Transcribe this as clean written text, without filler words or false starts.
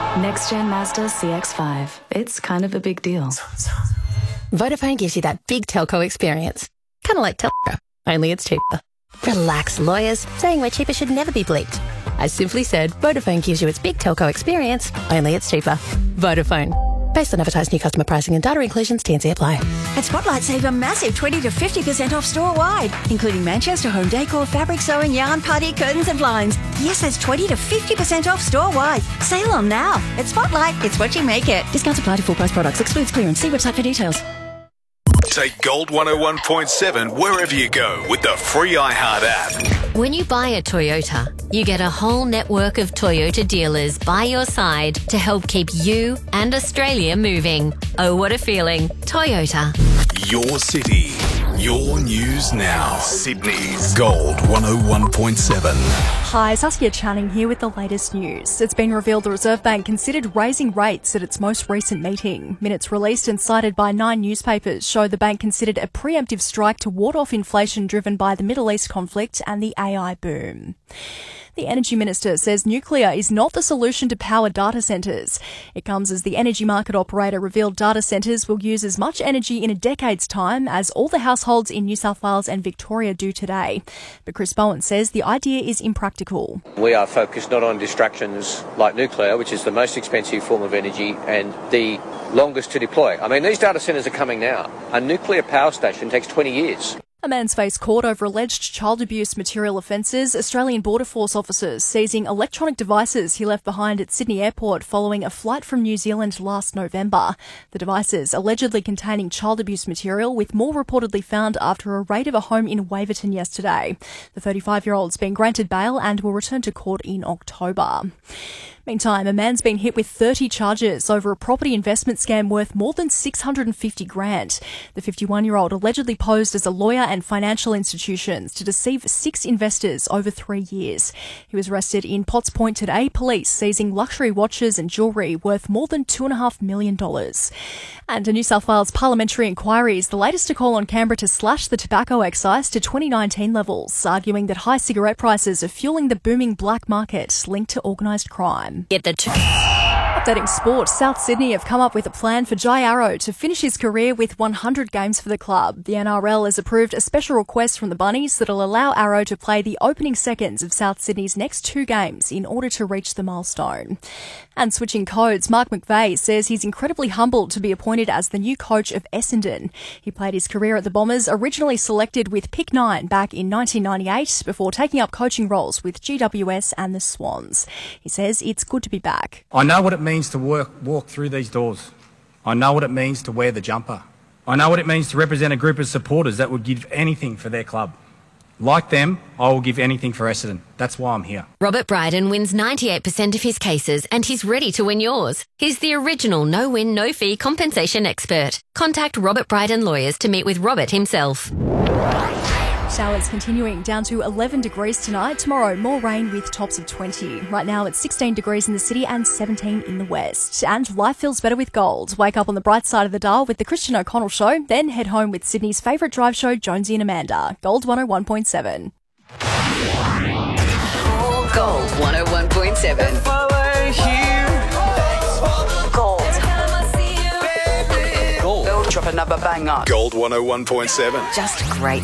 Next-gen Mazda CX-5. It's kind of a big deal. Vodafone gives you that big telco experience. Kind of like telco, only it's cheaper. Relax, lawyers. Saying we're cheaper should never be bleeped. As simply said, Vodafone gives you its big telco experience, only it's cheaper. Vodafone. Based on advertised new customer pricing and data inclusions, T&C apply. At Spotlight, save a massive 20 to 50% off store-wide, including Manchester home decor, fabric sewing, yarn, party, curtains and blinds. Yes, that's 20 to 50% off store-wide. Sale on now. At Spotlight, it's what you make it. Discounts apply to full-price products. Excludes clearance. See website for details. Take Gold 101.7 wherever you go with the free iHeart app. When you buy a Toyota, you get a whole network of Toyota dealers by your side to help keep you and Australia moving. Oh, what a feeling. Toyota. Your city, your news now. Sydney's Gold 101.7. Hi, Saskia Channing here with the latest news. It's been revealed the Reserve Bank considered raising rates at its most recent meeting. Minutes released and cited by 9 newspapers show the bank considered a preemptive strike to ward off inflation driven by the Middle East conflict and the AI boom. The Energy Minister says nuclear is not the solution to power data centres. It comes as the energy market operator revealed data centres will use as much energy in a decade's time as all the households in New South Wales and Victoria do today. But Chris Bowen says the idea is impractical. We are focused not on distractions like nuclear, which is the most expensive form of energy and the longest to deploy. I mean, these data centres are coming now. A nuclear power station takes 20 years. A man's faced court over alleged child abuse material offences. Australian Border Force officers seizing electronic devices he left behind at Sydney Airport following a flight from New Zealand last November. The devices allegedly containing child abuse material, with more reportedly found after a raid of a home in Waverton yesterday. The 35-year-old's been granted bail and will return to court in October. Meantime, a man's been hit with 30 charges over a property investment scam worth more than $650,000. The 51-year-old allegedly posed as a lawyer and financial institutions to deceive 6 investors over 3 years. He was arrested in Potts Point today, police seizing luxury watches and jewellery worth more than $2.5 million. And a New South Wales parliamentary inquiry is the latest to call on Canberra to slash the tobacco excise to 2019 levels, arguing that high cigarette prices are fueling the booming black market linked to organised crime. Updating sport, South Sydney have come up with a plan for Jai Arrow to finish his career with 100 games for the club. The NRL has approved a special request from the Bunnies that'll allow Arrow to play the opening seconds of South Sydney's next 2 games in order to reach the milestone. And switching codes, Mark McVeigh says he's incredibly humbled to be appointed as the new coach of Essendon. He played his career at the Bombers, originally selected with pick 9 back in 1998 before taking up coaching roles with GWS and the Swans. He says it's good to be back. I know what it means to walk through these doors. I know what it means to wear the jumper. I know what it means to represent a group of supporters that would give anything for their club. Like them, I will give anything for Essendon. That's why I'm here. Robert Bryden wins 98% of his cases and he's ready to win yours. He's the original no-win, no-fee compensation expert. Contact Robert Bryden Lawyers to meet with Robert himself. Showers continuing, down to 11 degrees tonight. Tomorrow, more rain with tops of 20. Right now, it's 16 degrees in the city and 17 in the west. And life feels better with gold. Wake up on the bright side of the dial with the Christian O'Connell Show, then head home with Sydney's favourite drive show, Jonesy and Amanda. Gold 101.7. Gold 101.7. Gold. Gold. Drop another banger. Gold 101.7. Just great